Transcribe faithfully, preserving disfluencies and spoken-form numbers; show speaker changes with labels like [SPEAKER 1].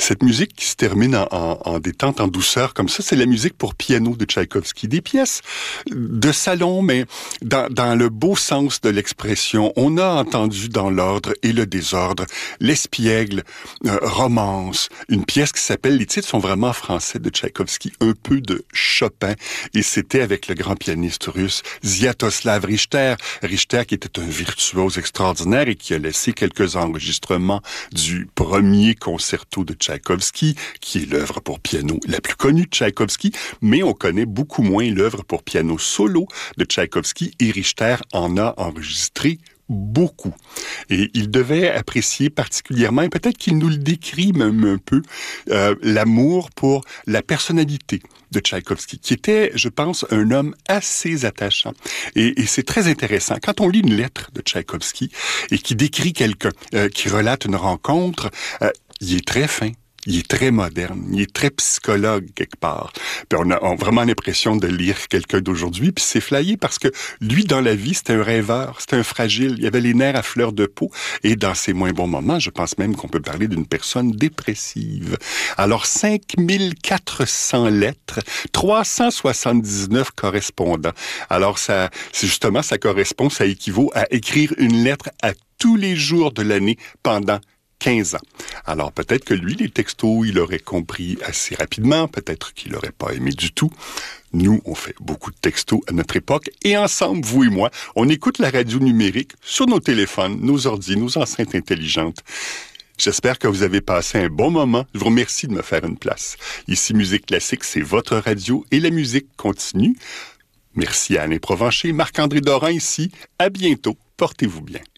[SPEAKER 1] Cette musique qui se termine en, en, en détente, en douceur, comme ça, c'est la musique pour piano de Tchaïkovski. Des pièces de salon, mais dans, dans le beau sens de l'expression. On a entendu dans l'ordre et le désordre, l'espiègle, euh, romance, une pièce qui s'appelle, les titres sont vraiment français de Tchaïkovski, un peu de Chopin, et c'était avec le grand pianiste russe Sviatoslav Richter. Richter qui était un virtuose extraordinaire et qui a laissé quelques enregistrements du premier concerto de Tchaïkovski, qui est l'œuvre pour piano la plus connue de Tchaïkovski, mais on connaît beaucoup moins l'œuvre pour piano solo de Tchaïkovski, et Richter en a enregistré beaucoup. Et il devait apprécier particulièrement, et peut-être qu'il nous le décrit même un peu, euh, l'amour pour la personnalité de Tchaïkovski, qui était, je pense, un homme assez attachant. Et, et c'est très intéressant. Quand on lit une lettre de Tchaïkovski et qui décrit quelqu'un, euh, qui relate une rencontre, euh, il est très fin. Il est très moderne, il est très psychologue quelque part. Puis on a, on a vraiment l'impression de lire quelqu'un d'aujourd'hui, puis c'est flyé parce que lui, dans la vie, c'était un rêveur, c'était un fragile, il avait les nerfs à fleur de peau, et dans ses moins bons moments, je pense même qu'on peut parler d'une personne dépressive. Alors, cinq mille quatre cents lettres, trois cent soixante-dix-neuf correspondants. Alors, ça, c'est justement, ça correspond, ça équivaut à écrire une lettre à tous les jours de l'année pendant quinze ans. Alors, peut-être que lui, les textos, il aurait compris assez rapidement, peut-être qu'il n'aurait pas aimé du tout. Nous, on fait beaucoup de textos à notre époque, et ensemble, vous et moi, on écoute la radio numérique sur nos téléphones, nos ordi, nos enceintes intelligentes. J'espère que vous avez passé un bon moment. Je vous remercie de me faire une place. Ici, Musique Classique, c'est votre radio, et la musique continue. Merci à Alain Provencher, Marc-André Dorin ici. À bientôt. Portez-vous bien.